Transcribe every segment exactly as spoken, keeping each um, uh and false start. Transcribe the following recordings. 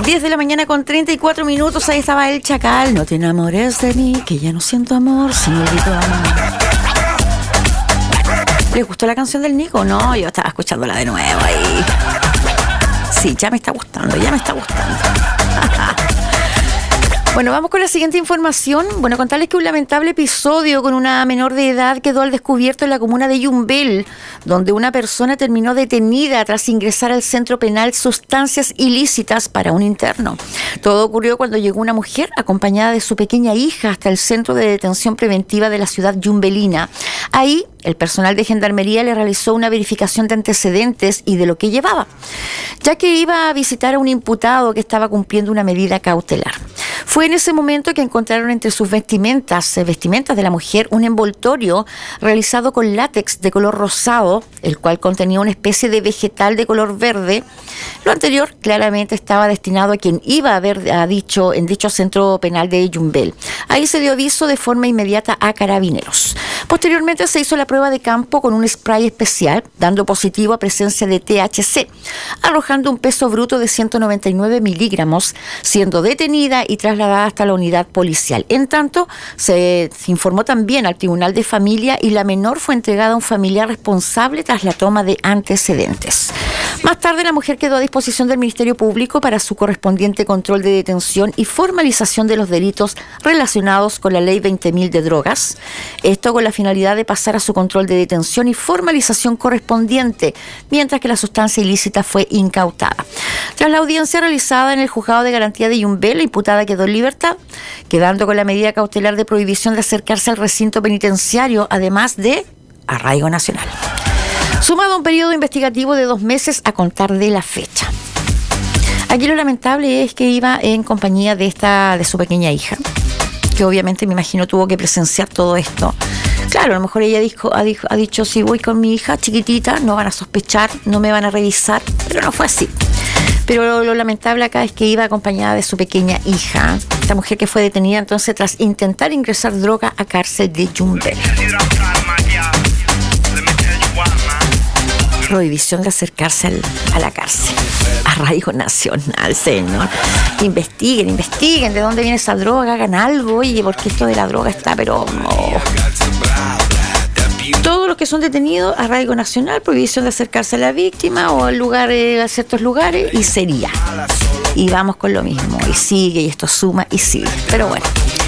diez de la mañana con treinta y cuatro minutos. Ahí estaba el Chacal. No te enamores de mí, que ya no siento amor, se me olvidó amar. ¿Les gustó la canción del Nico? No, yo estaba escuchándola de nuevo ahí. Sí, ya me está gustando, ya me está gustando. Bueno, vamos con la siguiente información. Bueno, contarles que un lamentable episodio con una menor de edad quedó al descubierto en la comuna de Yumbel, donde una persona terminó detenida tras ingresar al centro penal sustancias ilícitas para un interno. Todo ocurrió cuando llegó una mujer acompañada de su pequeña hija hasta el centro de detención preventiva de la ciudad yumbelina. Ahí, el personal de Gendarmería le realizó una verificación de antecedentes y de lo que llevaba, ya que iba a visitar a un imputado que estaba cumpliendo una medida cautelar. Fue en ese momento que encontraron entre sus vestimentas, eh, vestimentas de la mujer, un envoltorio realizado con látex de color rosado, el cual contenía una especie de vegetal de color verde. Lo anterior claramente estaba destinado a quien iba a ver a dicho, en dicho centro penal de Yumbel. Ahí se dio aviso de forma inmediata a carabineros. Posteriormente se hizo la prueba de campo con un spray especial, dando positivo a presencia de T H C, arrojando un peso bruto de ciento noventa y nueve miligramos, siendo detenida y trasladada hasta la unidad policial. En tanto, se informó también al Tribunal de Familia y la menor fue entregada a un familiar responsable tras la toma de antecedentes. Más tarde, la mujer quedó a disposición del Ministerio Público para su correspondiente control de detención y formalización de los delitos relacionados con la Ley veinte mil de drogas. Esto con la finalidad de pasar a su control de detención y formalización correspondiente, mientras que la sustancia ilícita fue incautada. Tras la audiencia realizada en el Juzgado de Garantía de Yumbel, la imputada quedó en libertad, quedando con la medida cautelar de prohibición de acercarse al recinto penitenciario, además de arraigo nacional. Sumado a un periodo investigativo de dos meses a contar de la fecha. Aquí lo lamentable es que iba en compañía de esta de su pequeña hija, que obviamente me imagino tuvo que presenciar todo esto. Claro, a lo mejor ella dijo, ha, dicho, ha dicho, si voy con mi hija chiquitita, no van a sospechar, no me van a revisar, pero no fue así. Pero lo, lo lamentable acá es que iba acompañada de su pequeña hija, esta mujer que fue detenida entonces tras intentar ingresar droga a cárcel de Yumbel. Prohibición de acercarse al, a la cárcel. Arraigo nacional, señor. Investiguen, investiguen de dónde viene esa droga, hagan algo, oye, porque esto de la droga está, pero no. Todos los que son detenidos, arraigo nacional, prohibición de acercarse a la víctima o al lugar, eh, a ciertos lugares, y sería. Y vamos con lo mismo, y sigue, y esto suma, y sigue. Pero bueno.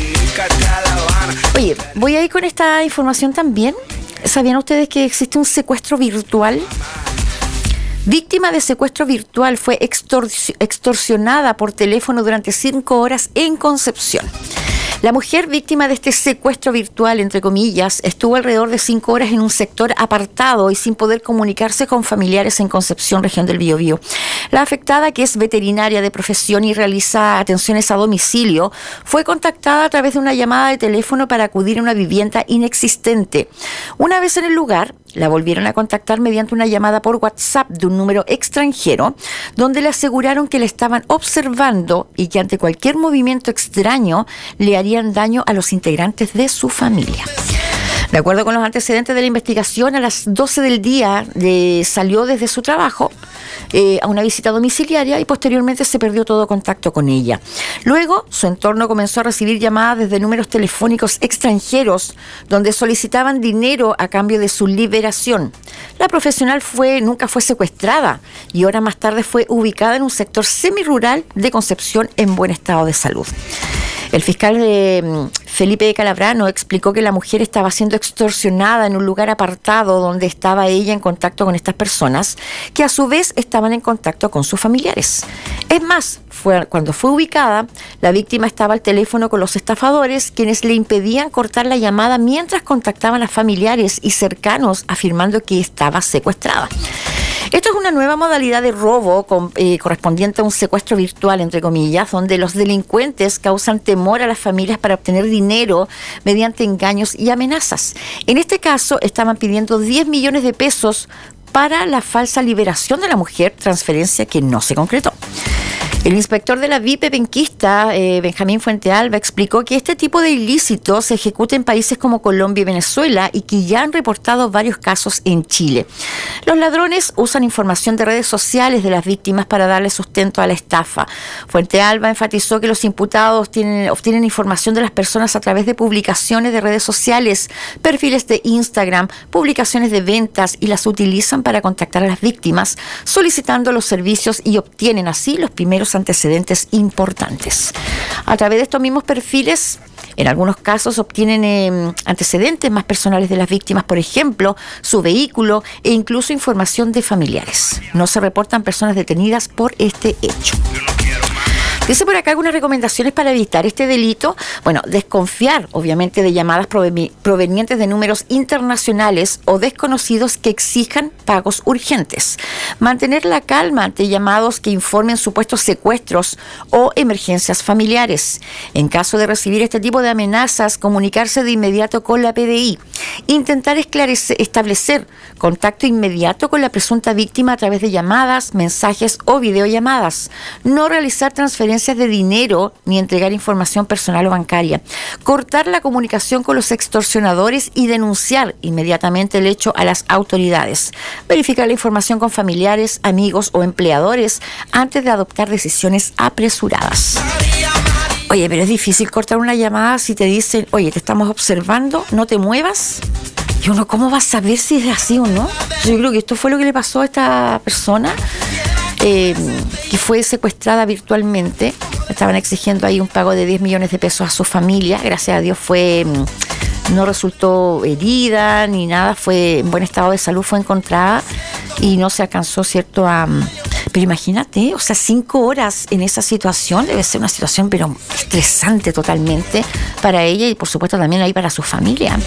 Oye, voy a ir con esta información también. ¿Sabían ustedes que existe un secuestro virtual? Víctima de secuestro virtual fue extorsi- extorsionada por teléfono durante cinco horas en Concepción. La mujer víctima de este secuestro virtual, entre comillas, estuvo alrededor de cinco horas en un sector apartado y sin poder comunicarse con familiares en Concepción, región del Biobío. La afectada, que es veterinaria de profesión y realiza atenciones a domicilio, fue contactada a través de una llamada de teléfono para acudir a una vivienda inexistente. Una vez en el lugar, la volvieron a contactar mediante una llamada por WhatsApp de un número extranjero, donde le aseguraron que le estaban observando y que ante cualquier movimiento extraño le harían daño a los integrantes de su familia. De acuerdo con los antecedentes de la investigación, a las doce del día de, salió desde su trabajo eh, a una visita domiciliaria y posteriormente se perdió todo contacto con ella. Luego, su entorno comenzó a recibir llamadas desde números telefónicos extranjeros donde solicitaban dinero a cambio de su liberación. La profesional fue, nunca fue secuestrada y horas más tarde fue ubicada en un sector semirural de Concepción en buen estado de salud. El fiscal eh, Felipe Calabrano explicó que la mujer estaba siendo extorsionada en un lugar apartado donde estaba ella en contacto con estas personas, que a su vez estaban en contacto con sus familiares. Es más, fue, cuando fue ubicada, la víctima estaba al teléfono con los estafadores, quienes le impedían cortar la llamada mientras contactaban a familiares y cercanos, afirmando que estaba secuestrada. Esto es una nueva modalidad de robo con, eh, correspondiente a un secuestro virtual, entre comillas, donde los delincuentes causan temor a las familias para obtener dinero mediante engaños y amenazas. En este caso, estaban pidiendo diez millones de pesos para la falsa liberación de la mujer, transferencia que no se concretó. El inspector de la V I P penquista, eh, Benjamín Fuentealba, explicó que este tipo de ilícitos se ejecuta en países como Colombia y Venezuela y que ya han reportado varios casos en Chile. Los ladrones usan información de redes sociales de las víctimas para darle sustento a la estafa. Fuentealba enfatizó que los imputados tienen, obtienen información de las personas a través de publicaciones de redes sociales, perfiles de Instagram, publicaciones de ventas y las utilizan para contactar a las víctimas, solicitando los servicios y obtienen así los primeros antecedentes importantes. A través de estos mismos perfiles, en algunos casos obtienen eh, antecedentes más personales de las víctimas, por ejemplo, su vehículo e incluso información de familiares. No se reportan personas detenidas por este hecho. Dice por acá algunas recomendaciones para evitar este delito. Bueno, desconfiar, obviamente, de llamadas provenientes de números internacionales o desconocidos que exijan pagos urgentes. Mantener la calma ante llamados que informen supuestos secuestros o emergencias familiares. En caso de recibir este tipo de amenazas, comunicarse de inmediato con la P D I. Intentar esclarecer, establecer contacto inmediato con la presunta víctima a través de llamadas, mensajes o videollamadas. No realizar transferencias de dinero ni entregar información personal o bancaria. Cortar la comunicación con los extorsionadores y denunciar inmediatamente el hecho a las autoridades. Verificar la información con familiares, amigos o empleadores antes de adoptar decisiones apresuradas. Oye, pero es difícil cortar una llamada si te dicen, oye, te estamos observando, no te muevas. Y uno, ¿cómo va a saber si es así o no? Yo creo que esto fue lo que le pasó a esta persona. Eh, que fue secuestrada virtualmente. Estaban exigiendo ahí un pago de diez millones de pesos a su familia. Gracias a Dios fue no resultó herida ni nada, fue en buen estado de salud, fue encontrada y no se alcanzó, ¿cierto? A, pero imagínate, o sea, cinco horas en esa situación debe ser una situación pero estresante totalmente para ella y por supuesto también ahí para su familia.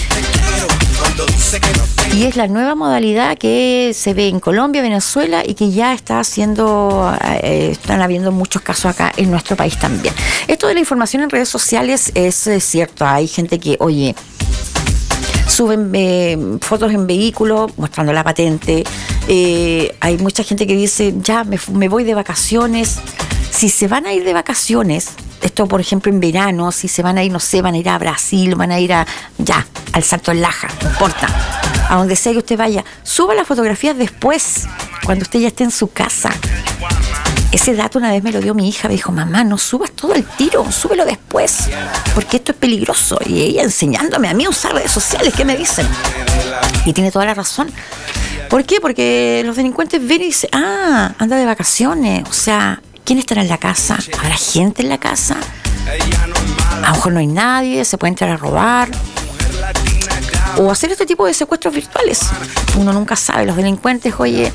Y es la nueva modalidad que se ve en Colombia, Venezuela y que ya está haciendo, eh, están habiendo muchos casos acá en nuestro país también. Esto de la información en redes sociales es, es cierto, hay gente que, oye, suben eh, fotos en vehículos mostrando la patente, eh, hay mucha gente que dice, ya me, me voy de vacaciones. Si se van a ir de vacaciones, esto por ejemplo en verano, si se van a ir, no sé, van a ir a Brasil, van a ir a, ya, al Salto en Laja, no importa, a donde sea que usted vaya, suba las fotografías después, cuando usted ya esté en su casa. Ese dato una vez me lo dio mi hija, me dijo, mamá, no subas todo el tiro, súbelo después, porque esto es peligroso. Y ella enseñándome a mí a usar redes sociales, ¿qué me dicen? Y tiene toda la razón. ¿Por qué? Porque los delincuentes ven y dicen, ah, anda de vacaciones, o sea, ¿quién estará en la casa? ¿Habrá gente en la casa? A lo mejor no hay nadie, se puede entrar a robar. O hacer este tipo de secuestros virtuales. Uno nunca sabe, los delincuentes, oye,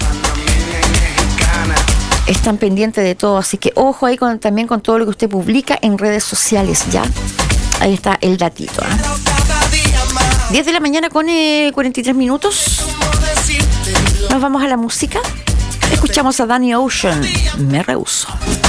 están pendientes de todo. Así que ojo ahí con, también con todo lo que usted publica en redes sociales, ¿ya? Ahí está el datito, ¿eh? diez de la mañana con eh, cuarenta y tres minutos. Nos vamos a la música. Escuchamos a Danny Ocean, Me Rehuso.